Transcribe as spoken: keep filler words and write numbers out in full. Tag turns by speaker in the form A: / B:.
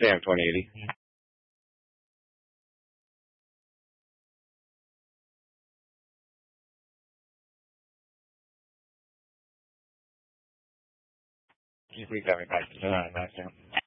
A: Sam twenty eighty. Keep recapping back to nine, Sam.